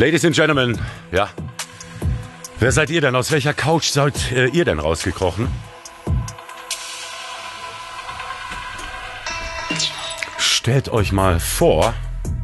Ladies and Gentlemen, ja. Wer seid ihr denn? Aus welcher Couch seid ihr denn rausgekrochen? Stellt euch mal vor.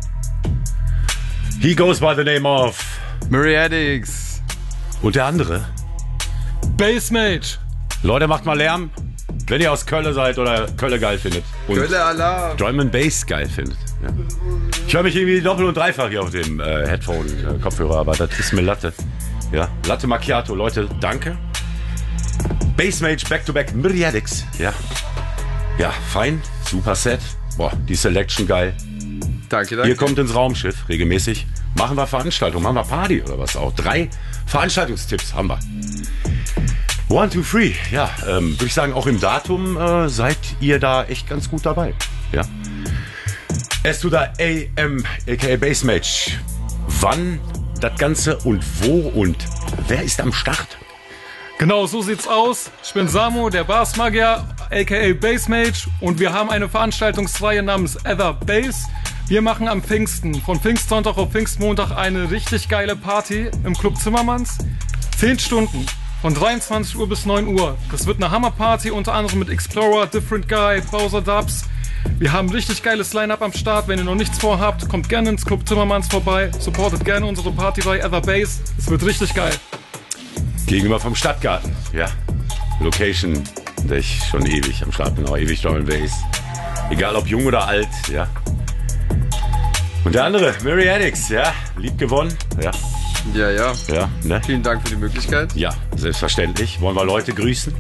He goes by the name of Muriadix. Und der andere? Basemage. Leute, macht mal Lärm, wenn ihr aus Köln seid oder Köln geil findet. Und Kölle Alarm. Drum and Bass geil findet. Ja. Ich höre mich irgendwie doppelt und dreifach hier auf dem Headphone-Kopfhörer, aber das ist mir Latte. Ja, Latte Macchiato, Leute, danke. Basemage, Back-to-Back, Muriadix. Ja. Ja, fein, super Set. Boah, die Selection geil. Danke, danke. Ihr kommt ins Raumschiff regelmäßig. Machen wir Veranstaltungen, machen wir Party oder was auch. 3 Veranstaltungstipps haben wir. 1, 2, 3. Ja, würde ich sagen, auch im Datum seid ihr da echt ganz gut dabei. Ja. S2 AM, aka Basemage. Wann das Ganze und wo und wer ist am Start? Genau, so sieht's aus. Ich bin Samu, der Bassmagier, aka Basemage, und wir haben eine Veranstaltungsreihe namens Ether Bass. Wir machen am Pfingsten, von Pfingstsonntag auf Pfingstmontag, eine richtig geile Party im Club Zimmermanns. 10 Stunden, von 23 Uhr bis 9 Uhr. Das wird eine Hammerparty, unter anderem mit Explorer, Different Guy, Bowser Dubs. Wir haben ein richtig geiles Line-Up am Start. Wenn ihr noch nichts vorhabt, kommt gerne ins Club Zimmermanns vorbei. Supportet gerne unsere Partyreihe Ether Bass. Es wird richtig geil. Gegenüber vom Stadtgarten, ja. Location, der ich schon ewig am Start bin, auch ewig Drum and Bass. Egal ob jung oder alt, ja. Und der andere, Muriadix, ja. Lieb gewonnen, ja. Ja, ja. Ja, ne? Vielen Dank für die Möglichkeit. Ja, selbstverständlich. Wollen wir Leute grüßen?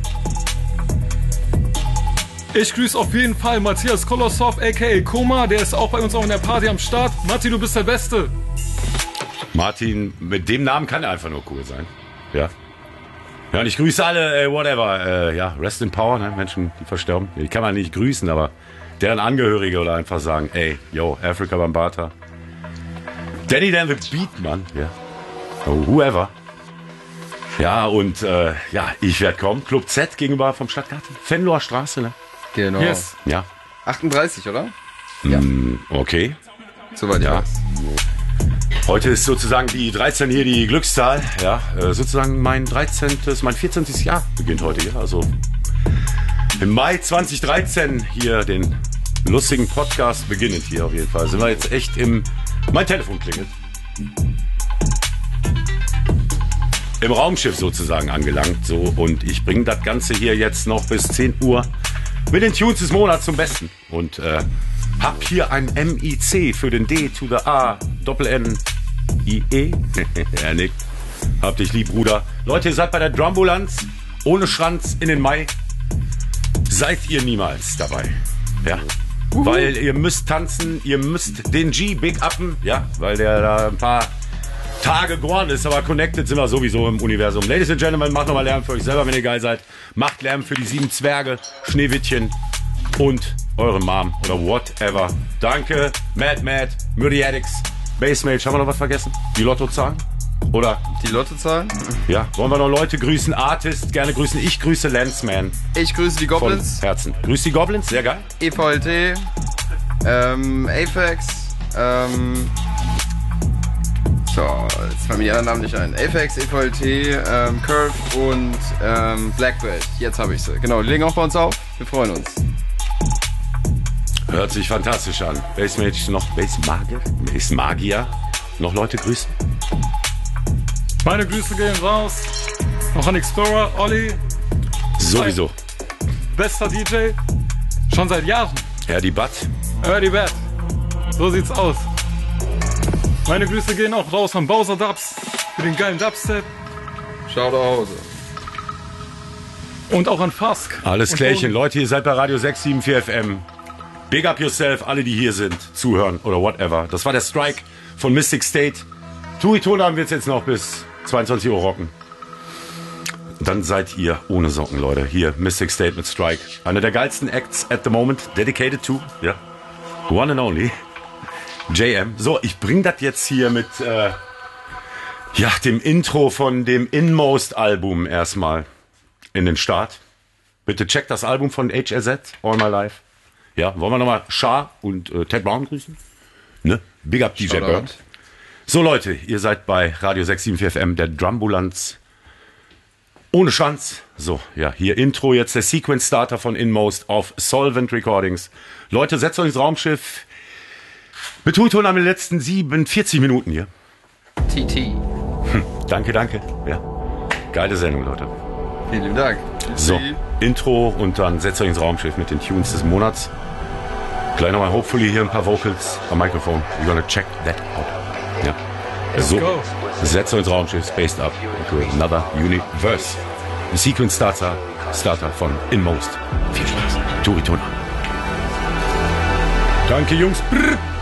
Ich grüße auf jeden Fall Matthias Kolosov, aka Koma. Der ist auch bei uns auch in der Party am Start. Matti, du bist der Beste. Martin, mit dem Namen kann er einfach nur cool sein. Ja. Ja, und ich grüße alle, whatever, ja, Rest in Power, ne? Menschen, die verstorben. Die kann man nicht grüßen, aber deren Angehörige oder einfach sagen, ey, yo, Afrika Bambata. Danny Dan the Beat, Mann, ja. Oh, whoever. Ja, und, ja, ich werde kommen. Club Z gegenüber vom Stadtgarten. Venloer Straße, ne? Genau. Yes. Ja. 38, oder? Ja. Okay. Soweit Ja. ja. Heute ist sozusagen die 13 hier die Glückszahl. Ja, sozusagen mein 14. Jahr beginnt heute hier. Also im Mai 2013 hier den lustigen Podcast beginnend hier auf jeden Fall. Sind wir jetzt echt mein Telefon klingelt. Im Raumschiff sozusagen angelangt. So, und ich bringe das Ganze hier jetzt noch bis 10 Uhr mit den Tunes des Monats zum Besten. Und hab hier ein MIC für den D to the A Doppel-N IE. Er nickt. Hab dich lieb, Bruder. Leute, ihr seid bei der Drumbulanz ohne Schranz in den Mai. Seid ihr niemals dabei. Ja. Weil ihr müsst tanzen, ihr müsst den G big uppen. Ja, weil der da ein paar Tage gone ist, aber connected sind wir sowieso im Universum. Ladies and Gentlemen, macht nochmal Lärm für euch selber, wenn ihr geil seid. Macht Lärm für die 7 Zwerge, Schneewittchen und eure Mom oder whatever. Danke, Mad, Muriadix, Basemage. Haben wir noch was vergessen? Die Lottozahlen? Oder? Die Lottozahlen? Ja, wollen wir noch Leute grüßen? Artist, gerne grüßen. Ich grüße Landsman. Ich grüße die Von Goblins. Herzen. Grüß die Goblins, sehr geil. EVLT. Apex. So, jetzt fallen mir die anderen Namen nicht ein. Apex, EVLT, Curve und Blackbelt. Jetzt habe ich sie. Genau, die legen auch bei uns auf. Wir freuen uns. Hört sich fantastisch an. Basemage noch Bassmagier. Noch Leute grüßen? Meine Grüße gehen raus. Noch an Explorer, Olli. Sowieso. Bester DJ. Schon seit Jahren. Early Butt. Early Bad. So sieht's aus. Meine Grüße gehen auch raus an Bowser Dubs für den geilen Dubstep. Schau nach Hause. Und auch an Fask. Alles Und klärchen. Leute, ihr seid bei Radio 674 FM. Big up yourself, alle, die hier sind, zuhören oder whatever. Das war der Strike von Mystic State. Tuitonam wird's jetzt noch bis 22 Uhr rocken. Dann seid ihr ohne Socken, Leute. Hier, Mystic State mit Strike. Einer der geilsten Acts at the moment. Dedicated to, ja. One and only. JM. So, ich bring das jetzt hier mit, ja, dem Intro von dem Inmost-Album erstmal in den Start. Bitte checkt das Album von HRZ, All My Life. Ja, wollen wir nochmal Shah und Ted Brown grüßen? Ne? Big up DJ Bird. So Leute, ihr seid bei Radio 674 FM, der Drumbulanz. Ohne Schwanz. So, ja, hier Intro jetzt der Sequence Starter von Inmost auf Solvent Recordings. Leute, setzt euch ins Raumschiff. Betuton haben wir die letzten 47 Minuten hier. TT. Danke. Ja, geile Sendung, Leute. Vielen Dank. So, Intro und dann setzt euch ins Raumschiff mit den Tunes des Monats. Gleich nochmal, hopefully hier ein paar Vocals am Mikrofon. We're gonna check that out. Ja. Let's go. Setzt euch ins Raumschiff, spaced up into another universe. The Sequence Starter von Inmost. Viel Spaß. Turitona. Danke, Jungs. Brrr.